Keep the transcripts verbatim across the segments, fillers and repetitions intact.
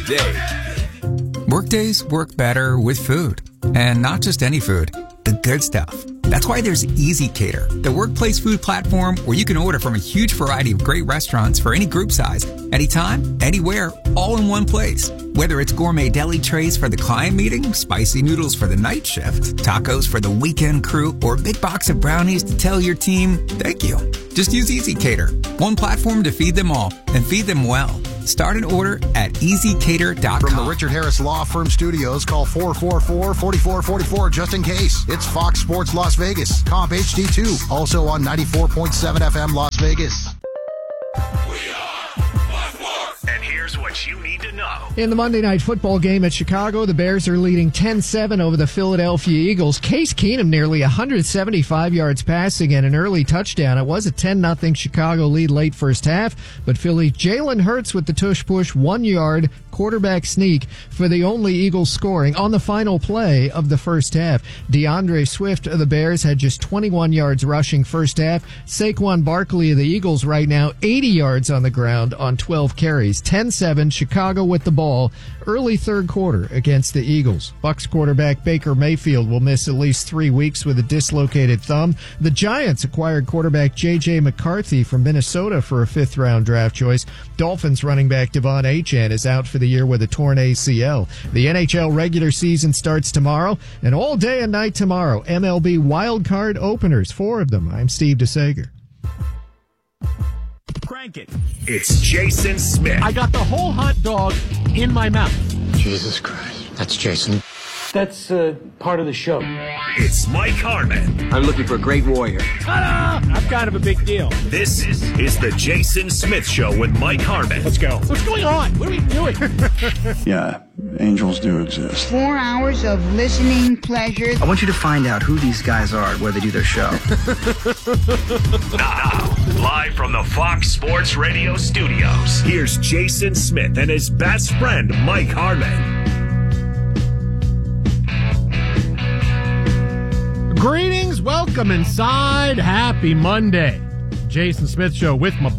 day. Workdays work better with food. And not just any food, the good stuff. That's why there's ezCater, the workplace food platform where you can order from a huge variety of great restaurants for any group size, anytime, anywhere, all in one place. Whether it's gourmet deli trays for the client meeting, spicy noodles for the night shift, tacos for the weekend crew, or a big box of brownies to tell your team, thank you. Just use ezCater, one platform to feed them all, and feed them well. Start an order at easy cater dot com. From the Richard Harris Law Firm Studios, call four four four, four four four four just in case. It's Fox Sports Las Vegas, Comp H D two, also on ninety-four point seven F M Las Vegas. And here's what you need to know. In the Monday Night Football game at Chicago, the Bears are leading ten seven over the Philadelphia Eagles. Case Keenum nearly one hundred seventy-five yards passing and an early touchdown. It was a ten nothing Chicago lead late first half, but Philly Jalen Hurts with the tush-push one-yard quarterback sneak for the only Eagles scoring on the final play of the first half. DeAndre Swift of the Bears had just twenty-one yards rushing first half. Saquon Barkley of the Eagles right now eighty yards on the ground on twelve carries. ten seven, Chicago with the ball early third quarter against the Eagles. Bucs quarterback Baker Mayfield will miss at least three weeks with a dislocated thumb. The Giants acquired quarterback J J McCarthy from Minnesota for a fifth round draft choice. Dolphins running back Devon Achane is out for the year with a torn A C L. The N H L regular season starts tomorrow, and all day and night tomorrow, M L B wild card openers, four of them. I'm Steve DeSager. Crank it. It's Jason Smith. I got the whole hot dog in my mouth. Jesus Christ. That's Jason. That's uh, part of the show. It's Mike Harmon. I'm looking for a great warrior. Ta-da! I'm kind of a big deal. This is, is the Jason Smith Show with Mike Harmon. Let's go. What's going on? What are we doing? Yeah, angels do exist. Four hours of listening pleasure. I want you to find out who these guys are, where they do their show. Now, live from the Fox Sports Radio studios, here's Jason Smith and his best friend, Mike Harmon. Greetings, welcome inside. Happy Monday. Jason Smith Show with my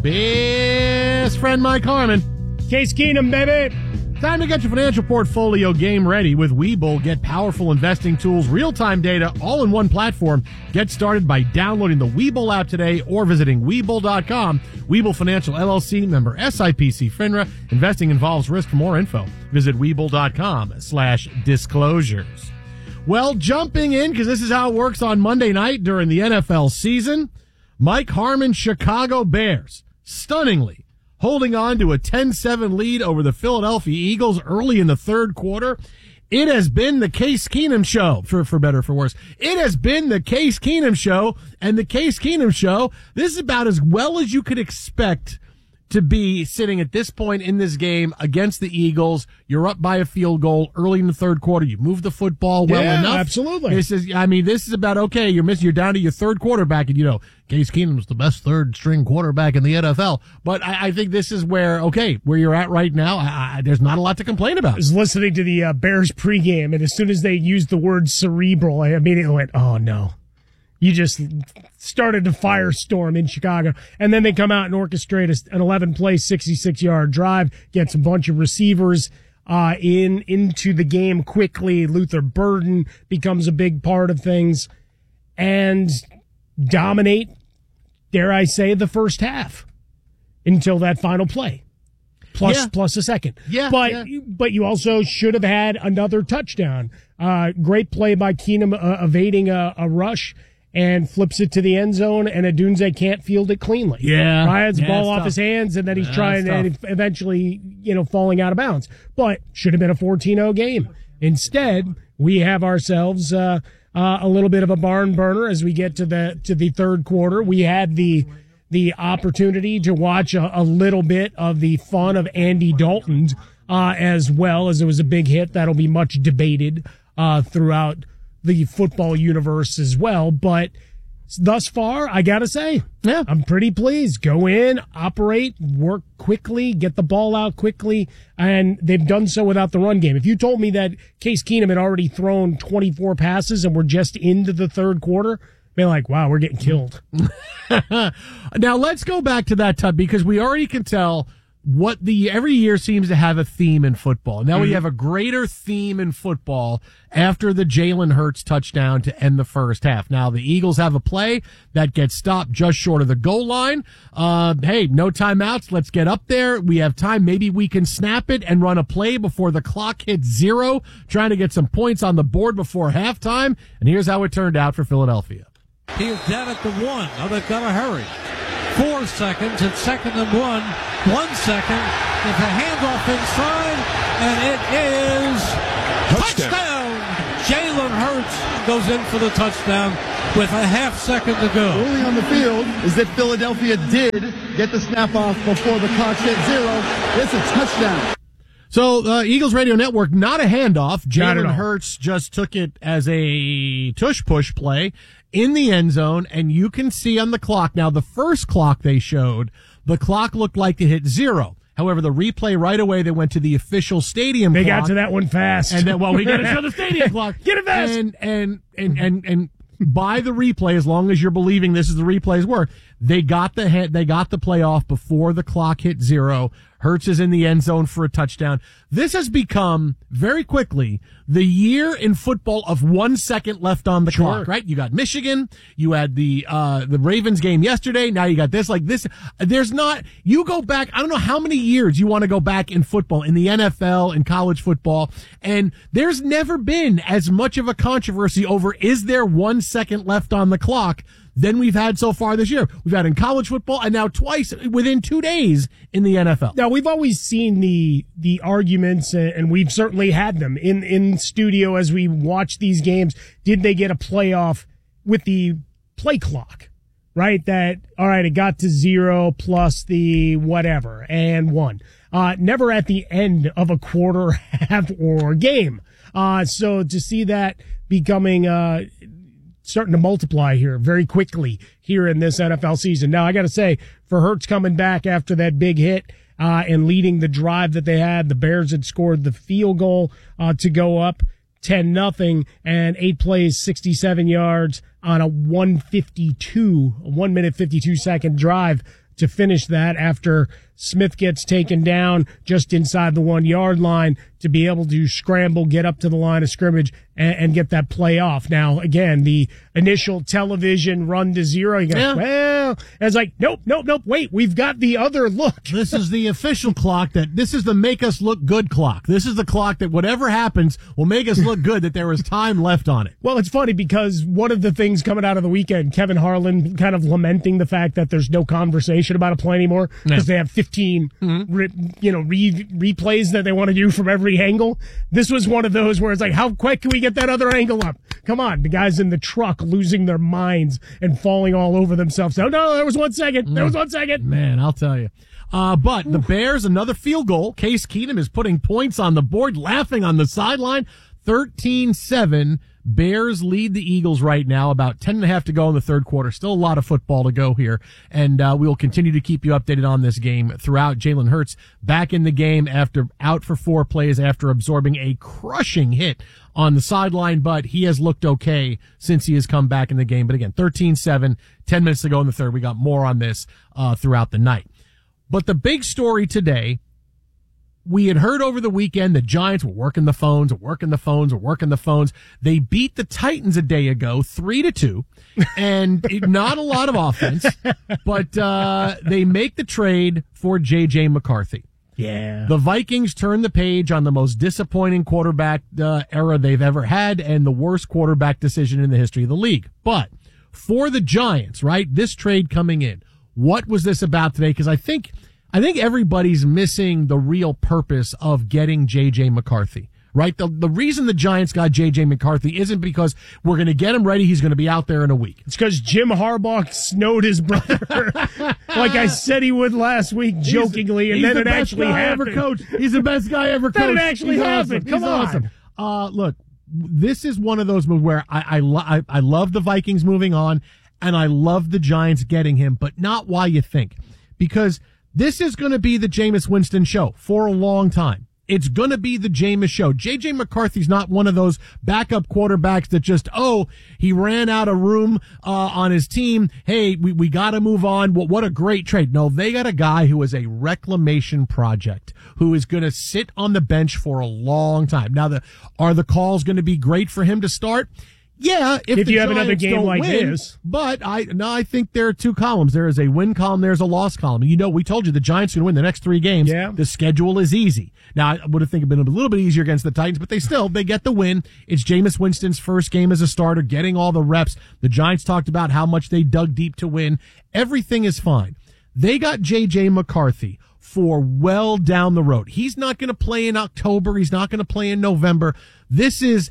best friend Mike Harmon. Case Keenum, baby. Time to get your financial portfolio game ready with Webull. Get powerful investing tools, real-time data, all in one platform. Get started by downloading the Webull app today or visiting Webull dot com. Webull Financial L L C, member S I P C FINRA. Investing involves risk. For more info, visit Webull dot com slash disclosures. Well, jumping in, because this is how it works on Monday night during the N F L season, Mike Harmon, Chicago Bears, stunningly holding on to a ten seven lead over the Philadelphia Eagles early in the third quarter. It has been the Case Keenum Show, for, for better or for worse. It has been the Case Keenum Show, and the Case Keenum Show, this is about as well as you could expect to be sitting at this point in this game against the Eagles. You're up by a field goal early in the third quarter. You move the football well yeah, enough. Absolutely. This is, I mean, this is about, okay, you're missing, you're down to your third quarterback, and you know, Case Keenum's the best third string quarterback in the N F L. But I, I think this is where, okay, where you're at right now, I, I, there's not a lot to complain about. I was listening to the uh, Bears pregame, and as soon as they used the word cerebral, I immediately went, oh no. You just started a firestorm in Chicago. And then they come out and orchestrate an eleven-play, sixty-six-yard drive, gets a bunch of receivers uh, in into the game quickly. Luther Burden becomes a big part of things and dominate, dare I say, the first half until that final play. Plus, yeah. plus a second. Yeah, but, yeah. but you also should have had another touchdown. Uh, great play by Keenum uh, evading a, a rush and flips it to the end zone, and Adunze can't field it cleanly. Yeah. Ryan's yeah, ball off tough. his hands, and then he's yeah, trying and eventually, you know, falling out of bounds. But should have been a fourteen oh game. Instead, we have ourselves uh, uh, a little bit of a barn burner as we get to the to the third quarter. We had the the opportunity to watch a, a little bit of the fun of Andy Dalton uh, as well, as it was a big hit. That'll be much debated uh, throughout the football universe as well. But thus far, I gotta say, yeah, I'm pretty pleased. Go in, operate, work quickly, get the ball out quickly, and they've done so without the run game. If you told me that Case Keenum had already thrown twenty-four passes and we're just into the third quarter, I'd be like, wow, we're getting killed. Now let's go back to that time, because we already can tell what the every year seems to have a theme in football. Now Mm-hmm. we have a greater theme in football after the Jalen Hurts touchdown to end the first half. Now the Eagles have a play that gets stopped just short of the goal line. Uh, hey, no timeouts. Let's get up there. We have time. Maybe we can snap it and run a play before the clock hits zero, trying to get some points on the board before halftime. And here's how it turned out for Philadelphia. He is down at the one. Now they've got to hurry. Four seconds. It's second and one. One second. It's a handoff inside, and it is touchdown. touchdown. Jalen Hurts goes in for the touchdown with a half second to go. Only on the field is that Philadelphia did get the snap off before the clock hit zero. It's a touchdown. So, uh, Eagles Radio Network, not a handoff. Not at Jalen all. Hurts just took it as a tush-push play in the end zone, and you can see on the clock. Now, the first clock they showed, the clock looked like it hit zero. However, the replay right away, they went to the official stadium They clock. got to that one fast. And then, well, we got to show the stadium clock. Get it fast. And, and, and, and, and by the replay, as long as you're believing this is the replay's work, they got the head, they got the play off before the clock hit zero. Hurts is in the end zone for a touchdown. This has become very quickly the year in football of one second left on the Sure. clock, right? You got Michigan, you had the, uh, the Ravens game yesterday. Now you got this, like this. There's not, you go back, I don't know how many years you want to go back in football, in the N F L, in college football. And there's never been as much of a controversy over, is there one second left on the clock, than we've had so far this year. We've had in college football and now twice within two days in the N F L. Now, we've always seen the the arguments, uh, and we've certainly had them in, in studio as we watch these games. Did they get a playoff with the play clock, right? That, all right, it got to zero plus the whatever and one. Uh, never at the end of a quarter, half, or game. Uh, so to see that becoming, uh, starting to multiply here very quickly here in this N F L season. Now, I got to say, for Hurts coming back after that big hit uh, and leading the drive that they had, the Bears had scored the field goal uh, to go up ten nothing, and eight plays, sixty-seven yards on a one fifty-two, a one minute fifty-two second drive to finish that after Smith gets taken down just inside the one yard line to be able to scramble, get up to the line of scrimmage and, and get that play off. Now, again, the initial television run to zero, you go, Yeah. well, and it's like, nope, nope, nope, wait, we've got the other look. This is the official clock that, this is the make us look good clock. This is the clock that whatever happens will make us look good, that there was time left on it. Well, it's funny because one of the things coming out of the weekend, Kevin Harlan kind of lamenting the fact that there's no conversation about a play anymore because Yeah. they have fifteen, re, you know, re, replays that they want to do from every angle. This was one of those where it's like, how quick can we get that other angle up? Come on, the guys in the truck losing their minds and falling all over themselves. Oh no, there was one second. There was one second. Man, I'll tell you. Uh, but the Bears, another field goal. Case Keenum is putting points on the board, laughing on the sideline. thirteen seven. Bears lead the Eagles right now, about ten and a half to go in the third quarter. Still a lot of football to go here. And, uh, we will continue to keep you updated on this game throughout. Jalen Hurts back in the game after out for four plays after absorbing a crushing hit on the sideline, but he has looked okay since he has come back in the game. But again, thirteen seven, ten minutes to go in the third. We got more on this, uh, throughout the night. But the big story today, we had heard over the weekend the Giants were working the phones, were working the phones, were working the phones. They beat the Titans a day ago, three to two, and it, not a lot of offense, but uh they make the trade for J J McCarthy. Yeah. The Vikings turn the page on the most disappointing quarterback uh, era they've ever had and the worst quarterback decision in the history of the league. But for the Giants, right, this trade coming in, what was this about today? Because I think I think everybody's missing the real purpose of getting J J McCarthy, right? The, the reason the Giants got J J McCarthy isn't because we're going to get him ready. He's going to be out there in a week. It's because Jim Harbaugh snowed his brother, like I said he would last week, jokingly, and He's then the it best actually guy happened. ever coached. He's the best guy ever coached. Then it actually He's happened. Awesome. Come He's on. Awesome. Uh, look, this is one of those moves where I I, lo- I I love the Vikings moving on, and I love the Giants getting him, but not why you think, because this is going to be the Jameis Winston show for a long time. it's going to be the Jameis show. J J. McCarthy's not one of those backup quarterbacks that just, oh, he ran out of room uh, on his team. Hey, we, we got to move on. Well, what a great trade. No, they got a guy who is a reclamation project, who is going to sit on the bench for a long time. Now, the are the calls going to be great for him to start? Yeah, if, if the you have Giants another game don't like win, this. But I no, I think there are two columns. There is a win column, there's a loss column. You know, we told you the Giants are going to win the next three games. Yeah. The schedule is easy. Now, I would have think it been a little bit easier against the Titans, but they still, they get the win. It's Jameis Winston's first game as a starter, getting all the reps. The Giants talked about how much they dug deep to win. Everything is fine. They got J J. McCarthy for well down the road. He's not going to play in October. He's not going to play in November. This is,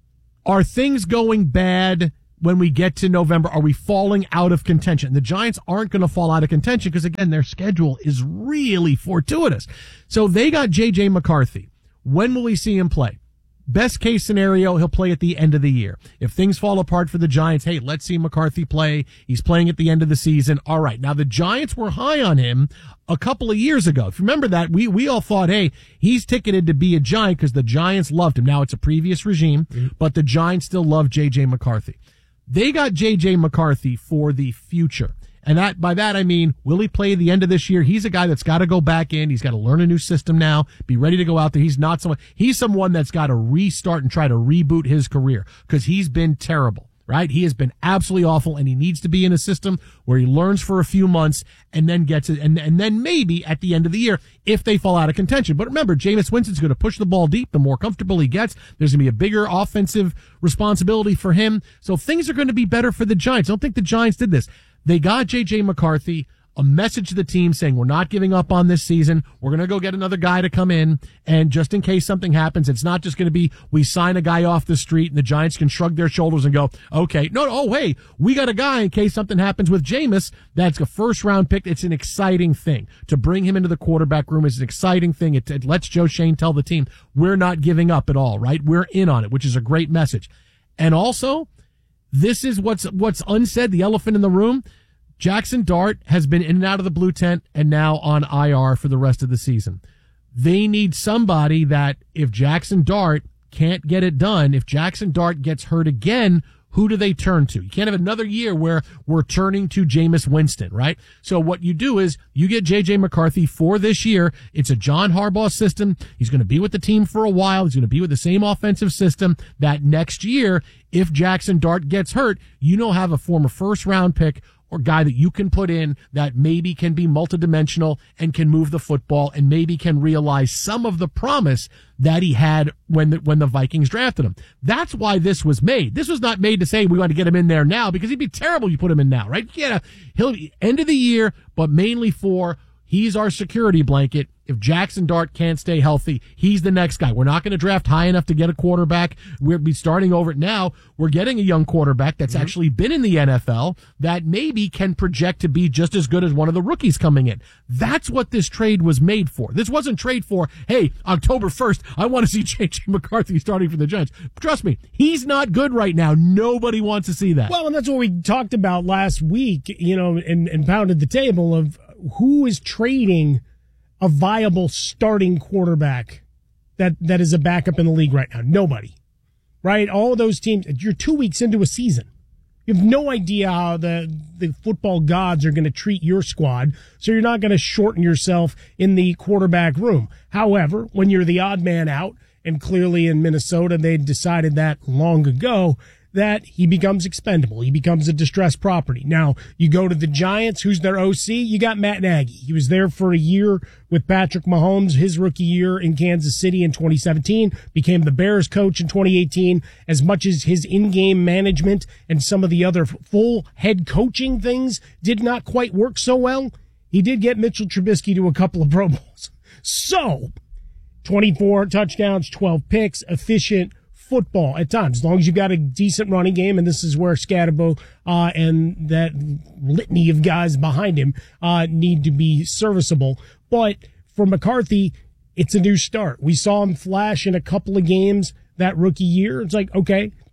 are things going bad when we get to November? Are we falling out of contention? The Giants aren't going to fall out of contention because, again, their schedule is really fortuitous. So they got J J. McCarthy. When will we see him play? Best case scenario, he'll play at the end of the year. If things fall apart for the Giants, hey, let's see McCarthy play. He's playing at the end of the season. All right. Now, the Giants were high on him a couple of years ago. If you remember that, we, we all thought, hey, he's ticketed to be a Giant because the Giants loved him. Now, it's a previous regime, mm-hmm. but the Giants still love J J. McCarthy. They got J J. McCarthy for the future. And that, by that, I mean, will he play the end of this year? He's a guy that's got to go back in. He's got to learn a new system now, be ready to go out there. He's not someone, he's someone that's got to restart and try to reboot his career because he's been terrible, right? He has been absolutely awful, and he needs to be in a system where he learns for a few months and then gets it. And, and then maybe at the end of the year, if they fall out of contention. But remember, Jameis Winston's going to push the ball deep. The more comfortable he gets, there's going to be a bigger offensive responsibility for him. So things are going to be better for the Giants. I don't think the Giants did this. They got J J. McCarthy, a message to the team saying, we're not giving up on this season. We're going to go get another guy to come in. And just in case something happens, it's not just going to be, we sign a guy off the street and the Giants can shrug their shoulders and go, okay, no, no, oh, hey, we got a guy in case something happens with Jameis. That's a first round pick. It's an exciting thing. To bring him into the quarterback room is an exciting thing. It, it lets Joe Shane tell the team, we're not giving up at all, right? We're in on it, which is a great message. And also, this is what's, what's unsaid, the elephant in the room. Jackson Dart has been in and out of the blue tent and now on I R for the rest of the season. They need somebody that if Jackson Dart can't get it done, if Jackson Dart gets hurt again, who do they turn to? You can't have another year where we're turning to Jameis Winston, right? So what you do is you get J J. McCarthy for this year. It's a John Harbaugh system. He's going to be with the team for a while. He's going to be with the same offensive system. That next year, if Jackson Dart gets hurt, you don't have a former first round pick or guy that you can put in that maybe can be multidimensional and can move the football and maybe can realize some of the promise that he had when the, when the Vikings drafted him. That's why this was made. This was not made to say we want to get him in there now because he'd be terrible if you put him in now, right? Yeah, he'll end of the year, but mainly for he's our security blanket. If Jackson Dart can't stay healthy, he's the next guy. We're not going to draft high enough to get a quarterback. We'll be starting over it now. We're getting a young quarterback that's mm-hmm. actually been in the N F L that maybe can project to be just as good as one of the rookies coming in. That's what this trade was made for. This wasn't trade for, hey, October first, I want to see J J. McCarthy starting for the Giants. Trust me, he's not good right now. Nobody wants to see that. Well, and that's what we talked about last week, you know, and, and pounded the table of who is trading a viable starting quarterback that, that is a backup in the league right now. Nobody, right? All of those teams, you're two weeks into a season. You have no idea how the, the football gods are going to treat your squad, so you're not going to shorten yourself in the quarterback room. However, when you're the odd man out, and clearly in Minnesota they decided that long ago, that he becomes expendable. He becomes a distressed property. Now, you go to the Giants, who's their O C? You got Matt Nagy. He was there for a year with Patrick Mahomes, his rookie year in Kansas City in twenty seventeen, became the Bears coach in twenty eighteen. As much as his in-game management and some of the other full head coaching things did not quite work so well, he did get Mitchell Trubisky to a couple of Pro Bowls. So, twenty-four touchdowns, twelve picks, efficient football at times, as long as you've got a decent running game, and this is where Scatterbo uh, and that litany of guys behind him uh, need to be serviceable. But for McCarthy, it's a new start. We saw him flash in a couple of games that rookie year. It's like, okay,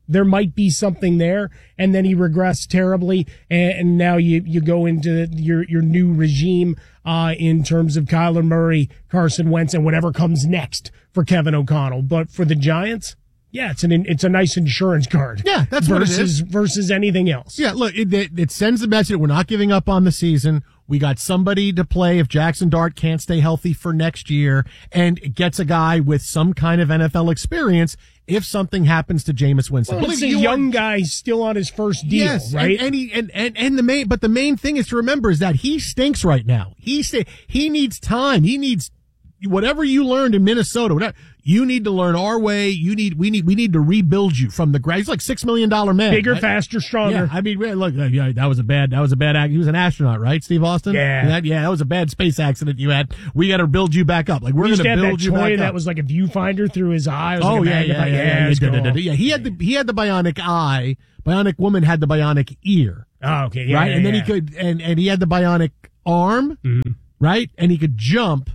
there might be something there, and then he regressed terribly, and, and now you, you go into your, your new regime uh, in terms of Kyler Murray, Carson Wentz, and whatever comes next for Kevin O'Connell. But for the Giants, yeah, it's an it's a nice insurance card. Yeah, that's versus, what it is. Versus anything else. Yeah, look, it, it, it sends the message that we're not giving up on the season. We got somebody to play if Jackson Dart can't stay healthy for next year, and it gets a guy with some kind of N F L experience if something happens to Jameis Winston. Well, it's a young guy still on his first deal, yes, right? And, and, he, and, and, and the main, but the main thing is to remember is that he stinks right now. He say, he needs time. He needs whatever you learned in Minnesota, whatever, you need to learn our way. You need, we need, we need to rebuild you from the ground. He's like six million dollar man. Bigger, right? faster, stronger. Yeah, I mean, look, yeah, that was a bad, that was a bad act. He was an astronaut, right? Steve Austin? Yeah. That, yeah, that was a bad space accident you had. We got to build you back up. Like, we're we going to build build that you toy back that up. was like a viewfinder through his eye. It was Oh, like a yeah, yeah, magnifier. yeah, yeah, it's yeah, cool. yeah, yeah. He had the, he had the bionic eye. Bionic woman had the bionic ear. Oh, okay. Yeah, right? yeah, and then yeah. he could, and, and he had the bionic arm, mm-hmm. right? And he could jump.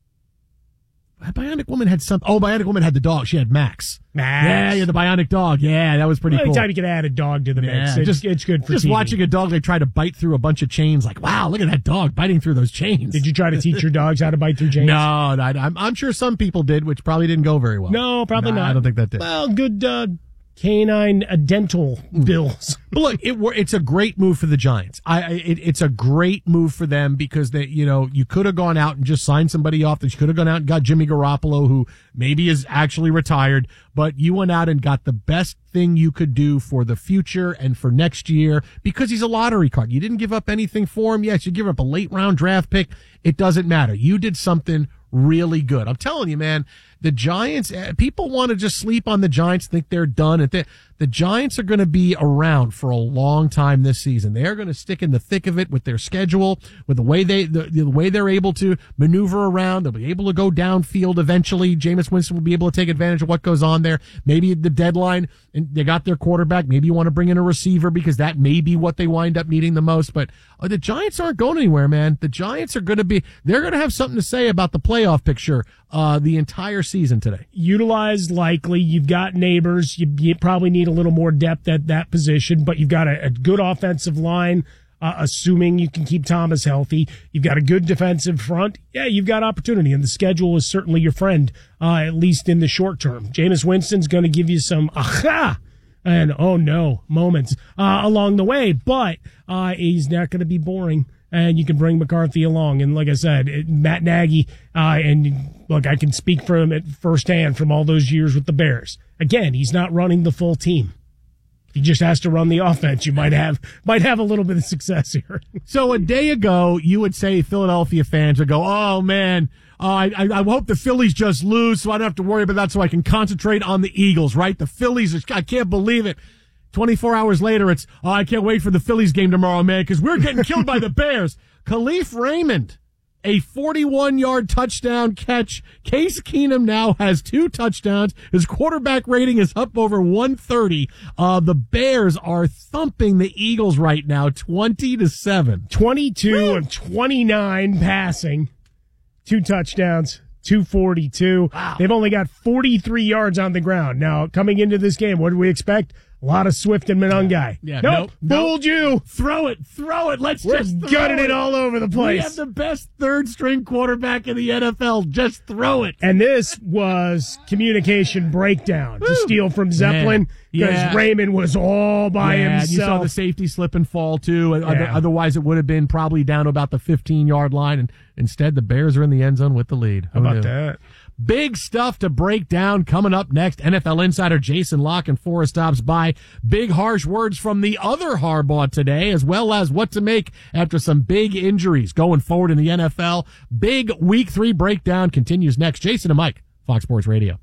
Bionic Woman had something. Oh, Bionic Woman had the dog. She had Max. Max. Yeah, yeah, the Bionic dog. Yeah, that was pretty well, cool. Anytime you can add a dog to the mix, yeah, it's, just, it's good for Just T V. watching a dog like try to bite through a bunch of chains. Like, wow, look at that dog biting through those chains. Did you try to teach your dogs how to bite through chains? No, no I'm, I'm sure some people did, which probably didn't go very well. No, probably nah, not. I don't think that did. Well, good uh, canine uh, dental bills. But look, it, it's a great move for the Giants. I, I it, it's a great move for them because they, you know, you could have gone out and just signed somebody off. You could have gone out and got Jimmy Garoppolo, who maybe is actually retired, but you went out and got the best thing you could do for the future and for next year because he's a lottery card. You didn't give up anything for him. Yes, you give up a late round draft pick. It doesn't matter. You did something really good. I'm telling you, man, the Giants, people want to just sleep on the Giants, think they're done. And the, the Giants are going to be around for a long time this season. They're going to stick in the thick of it with their schedule, with the way they, the, the way they're able to maneuver around. They'll be able to go downfield eventually. Jameis Winston will be able to take advantage of what goes on there. Maybe the deadline, and they got their quarterback. Maybe you want to bring in a receiver because that may be what they wind up needing the most. But uh, the Giants aren't going anywhere, man. The Giants are going to be, they're going to have something to say about the playoff picture uh, the entire season today. Utilized likely. You've got neighbors. You, you probably need a little more depth at that position, but you've got a, a good offensive line, uh, assuming you can keep Thomas healthy. You've got a good defensive front. Yeah, you've got opportunity, and the schedule is certainly your friend, uh, at least in the short term. Jameis Winston's going to give you some aha and oh no moments uh, along the way, but uh, he's not going to be boring. And you can bring McCarthy along. And like I said, it, Matt Nagy, uh, and look, I can speak from it firsthand from all those years with the Bears. Again, he's not running the full team. He just has to run the offense. You might have, might have a little bit of success here. So a day ago, you would say Philadelphia fans would go, oh man, uh, I, I hope the Phillies just lose so I don't have to worry about that so I can concentrate on the Eagles, right? The Phillies, are, I can't believe it. twenty-four hours later, it's, oh, I can't wait for the Phillies game tomorrow, man, because we're getting killed by the Bears. Khalif Raymond, a forty-one yard touchdown catch. Case Keenum now has two touchdowns. His quarterback rating is up over one thirty. Uh, the Bears are thumping the Eagles right now, twenty to seven. twenty-two of twenty-nine passing, two touchdowns. two forty-two. Wow. They've only got forty-three yards on the ground. Now, coming into this game, what do we expect? A lot of Swift and Monangai. Yeah, nope, nope, fooled you. Throw it, throw it. Let's We're just throw gutting it. it all over the place. We have the best third string quarterback in the N F L. Just throw it. And this was communication breakdown to steal from Zeppelin because yeah. Raymond was all by yeah, himself. You saw the safety slip and fall too. Yeah. Otherwise, it would have been probably down to about the fifteen yard line. And instead, the Bears are in the end zone with the lead. How Who about knew? that? Big stuff to break down coming up next. N F L insider Jason Lock and Forrest stops by. Big harsh words from the other Harbaugh today, as well as what to make after some big injuries going forward in the N F L. Big week three breakdown continues next. Jason and Mike, Fox Sports Radio.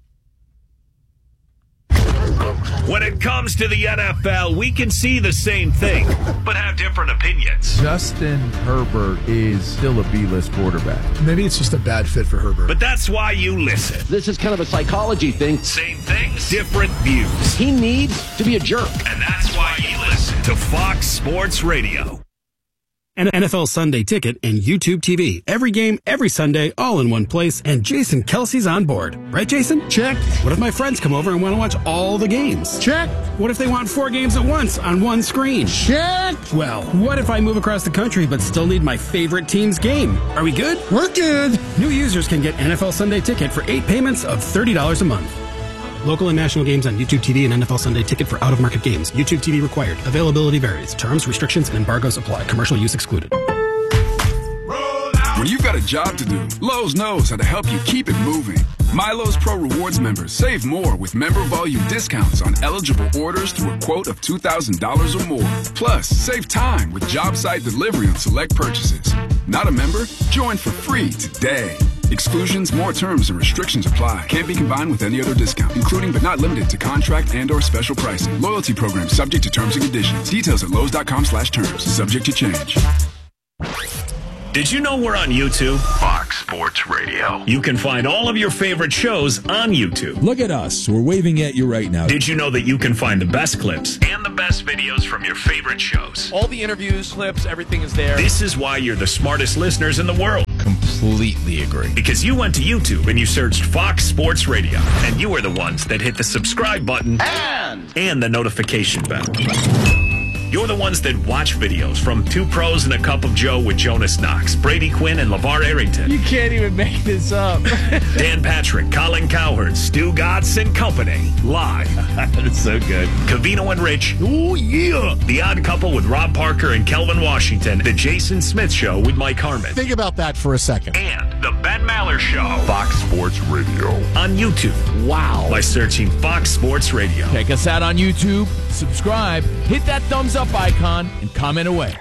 When it comes to the N F L, we can see the same thing, but have different opinions. Justin Herbert is still a B-list quarterback. Maybe it's just a bad fit for Herbert. But that's why you listen. This is kind of a psychology thing. Same things, different views. He needs to be a jerk. And that's why you listen to Fox Sports Radio. N F L Sunday Ticket, and YouTube T V. Every game, every Sunday, all in one place, and Jason Kelsey's on board. Right, Jason? Check. What if my friends come over and want to watch all the games? Check. What if they want four games at once on one screen? Check. Well, what if I move across the country but still need my favorite team's game? Are we good? We're good. New users can get N F L Sunday Ticket for eight payments of thirty dollars a month. Local and national games on YouTube T V and N F L Sunday Ticket for out-of-market games. YouTube T V required. Availability varies. Terms, restrictions, and embargoes apply. Commercial use excluded. When you've got a job to do, Lowe's knows how to help you keep it moving. MyLowe's Pro Rewards members save more with member volume discounts on eligible orders through a quote of two thousand dollars or more. Plus, save time with job site delivery on select purchases. Not a member? Join for free today. Exclusions, more terms, and restrictions apply. Can't be combined with any other discount, including but not limited to contract and or special pricing. Loyalty program subject to terms and conditions. Details at Lowe's.com slash terms. Subject to change. Did you know we're on YouTube? Fox Sports Radio. You can find all of your favorite shows on YouTube. Look at us. We're waving at you right now. Did you know that you can find the best clips and the best videos from your favorite shows? All the interviews, clips, everything is there. This is why you're the smartest listeners in the world. Completely agree. Because you went to YouTube and you searched Fox Sports Radio, and you were the ones that hit the subscribe button and, and the notification bell. You're the ones that watch videos from Two Pros and a Cup of Joe with Jonas Knox, Brady Quinn, and LeVar Arrington. You can't even make this up. Dan Patrick, Colin Cowherd, Stu Gatz and Company. Live. That's so good. Covino and Rich. Oh, yeah. The Odd Couple with Rob Parker and Kelvin Washington. The Jason Smith Show with Mike Harmon. Think about that for a second. And The Ben Maller Show. Fox Sports Radio. On YouTube. Wow. By searching Fox Sports Radio. Check us out on YouTube. Subscribe. Hit that thumbs up icon and comment away.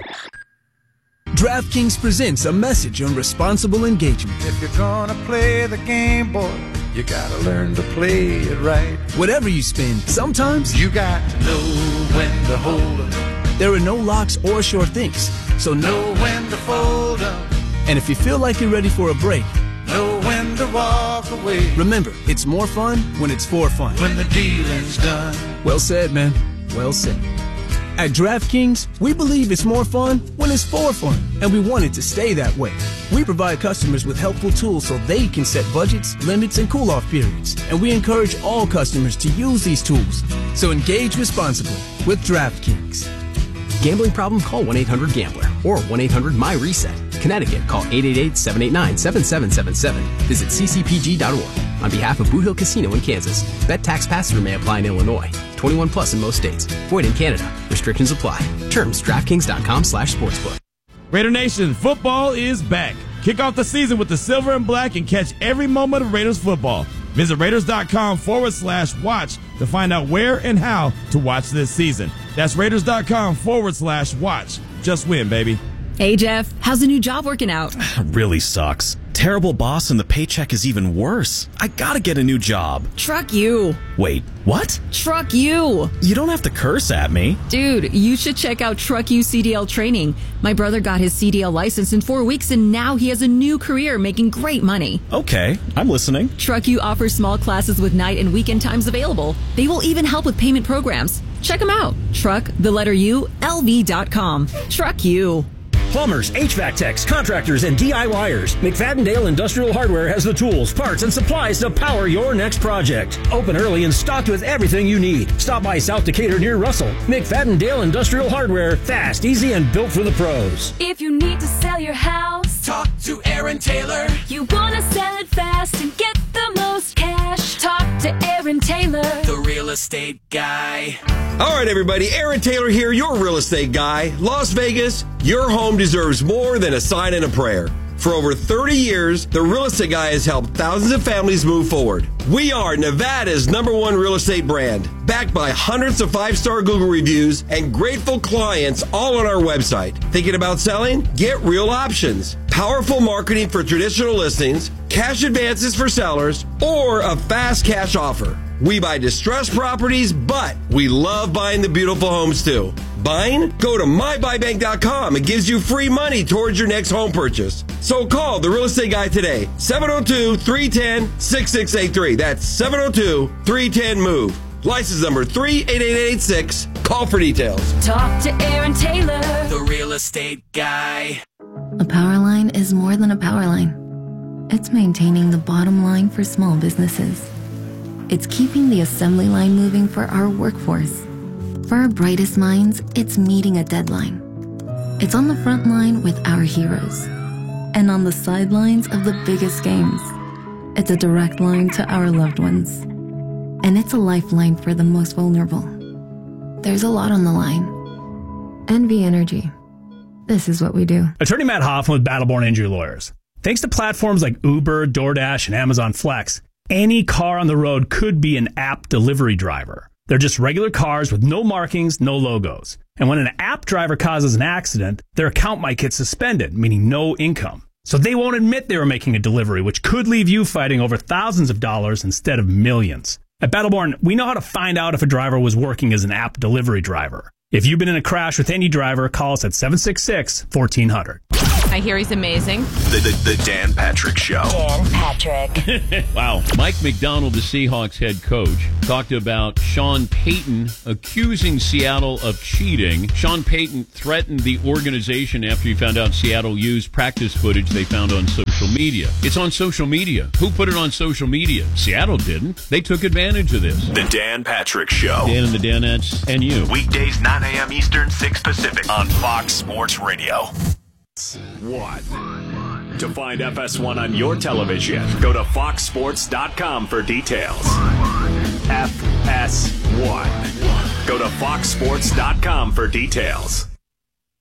DraftKings presents a message on responsible engagement. If you're gonna play the game, boy, you gotta learn to play it right. Whatever you spend, sometimes you got to know when to hold up. There are no locks or sure things, so know when to fold up. And if you feel like you're ready for a break, know when to walk away. Remember, it's more fun when it's for fun. When the dealing's done. Well said, man. Well said. At DraftKings, we believe it's more fun when it's for fun, and we want it to stay that way. We provide customers with helpful tools so they can set budgets, limits, and cool-off periods, and we encourage all customers to use these tools. So engage responsibly with DraftKings. Gambling problem? Call one eight hundred gambler or one eight hundred my reset. Connecticut, call eight eight eight, seven eight nine, seven seven seven seven. Visit c c p g dot org. On behalf of Boot Hill Casino in Kansas, bet tax pass-through may apply in Illinois. twenty-one plus in most states. Void in Canada. Restrictions apply. Terms, DraftKings.com slash sportsbook. Raider Nation, football is back. Kick off the season with the silver and black and catch every moment of Raiders football. Visit Raiders.com forward slash watch to find out where and how to watch this season. That's Raiders.com forward slash watch. Just win, baby. Hey, Jeff. How's the new job working out? Really sucks. Terrible boss and the paycheck is even worse. I gotta get a new job. Truck you. Wait, what? Truck you. You don't have to curse at me. Dude, you should check out Truck You C D L training. My brother got his C D L license in four weeks and now he has a new career making great money. Okay, I'm listening. Truck You offers small classes with night and weekend times available. They will even help with payment programs. Check them out. Truck, the letter U, L V dot com. Truck You. Plumbers, H V A C techs, contractors, and D I Y ers. McFadden-Dale Industrial Hardware has the tools, parts, and supplies to power your next project. Open early and stocked with everything you need. Stop by South Decatur near Russell. McFadden-Dale Industrial Hardware. Fast, easy, and built for the pros. If you need to sell your house, talk to Aaron Taylor. You want to sell it fast and get the most cash. Talk to Aaron Taylor, the real estate guy. All right, everybody. Aaron Taylor here, your real estate guy. Las Vegas, your home deserves more than a sign and a prayer. For over thirty years, the Real Estate Guy has helped thousands of families move forward. We are Nevada's number one real estate brand, backed by hundreds of five-star Google reviews and grateful clients all on our website. Thinking about selling? Get Real Options. Powerful marketing for traditional listings, cash advances for sellers, or a fast cash offer. We buy distressed properties, but we love buying the beautiful homes too. Buying? Go to my buy bank dot com. It gives you free money towards your next home purchase. So call the Real Estate Guy today, seven oh two, three one oh, six six eight three. That's seven oh two, three one oh, move. License number three eight eight eight six. Call for details. Talk to Aaron Taylor, the real estate guy. A power line is more than a power line. It's maintaining the bottom line for small businesses. It's keeping the assembly line moving for our workforce. For our brightest minds, it's meeting a deadline. It's on the front line with our heroes. And on the sidelines of the biggest games. It's a direct line to our loved ones. And it's a lifeline for the most vulnerable. There's a lot on the line. N V Energy. This is what we do. Attorney Matt Hoffman with Battleborn Injury Lawyers. Thanks to platforms like Uber, DoorDash, and Amazon Flex, any car on the road could be an app delivery driver. They're just regular cars with no markings, no logos. And when an app driver causes an accident, their account might get suspended, meaning no income. So they won't admit they were making a delivery, which could leave you fighting over thousands of dollars instead of millions. At Battleborn, we know how to find out if a driver was working as an app delivery driver. If you've been in a crash with any driver, call us at seven six six, one four zero zero. I hear he's amazing. The, the, the Dan Patrick Show. Dan Patrick. Wow. Mike McDonald, the Seahawks head coach, talked about Sean Payton accusing Seattle of cheating. Sean Payton threatened the organization after he found out Seattle used practice footage they found on social media. It's on social media. Who put it on social media? Seattle didn't. They took advantage of this. The Dan Patrick Show. Dan and the Danettes and you. Weekdays, nine a.m. Eastern, six Pacific on Fox Sports Radio. One. To find F S one on your television, go to fox sports dot com for details. F S one. Go to fox sports dot com for details.